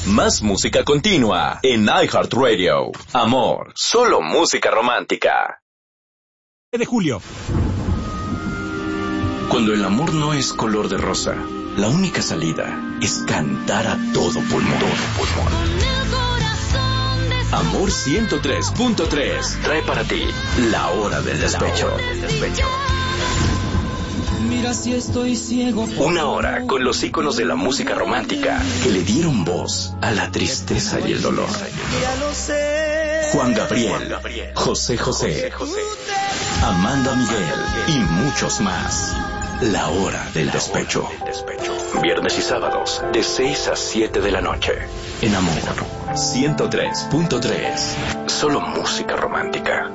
Más música continua en iHeartRadio. Amor, solo música romántica. De julio. Cuando el amor no es color de rosa, la única salida es cantar a todo pulmón. Amor 103.3 trae para ti La Hora del Despecho. Mira si estoy ciego. Una hora con los íconos de la música romántica que le dieron voz a la tristeza y el dolor. Juan Gabriel, José José, Amanda Miguel y muchos más. La Hora del Despecho. Viernes y sábados de 6 a 7 de la noche. En Amor 103.3. Solo música romántica.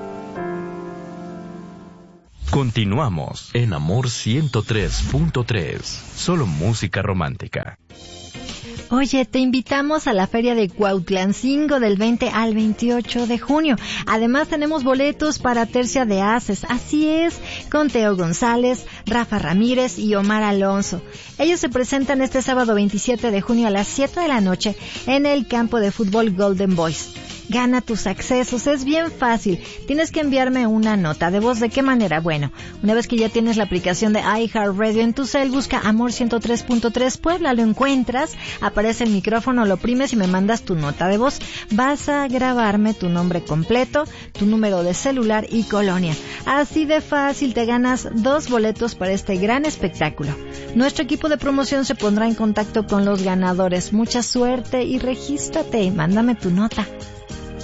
Continuamos en Amor 103.3. Solo música romántica. Oye, te invitamos a la Feria de Cuautlancingo del 20 al 28 de junio. Además tenemos boletos para Tercia de Haces. Así es, con Teo González, Rafa Ramírez y Omar Alonso. Ellos se presentan este sábado 27 de junio a las 7 de la noche en el campo de fútbol Golden Boys. Gana tus accesos, es bien fácil. Tienes que enviarme una nota de voz. ¿De qué manera? Bueno, una vez que ya tienes la aplicación de iHeartRadio en tu cel, busca Amor 103.3 Puebla, lo encuentras, aparece el micrófono, lo oprimes y me mandas tu nota de voz. Vas a grabarme tu nombre completo, tu número de celular y colonia. Así de fácil te ganas 2 boletos para este gran espectáculo. Nuestro equipo de promoción se pondrá en contacto con los ganadores. Mucha suerte y regístrate. Mándame tu nota.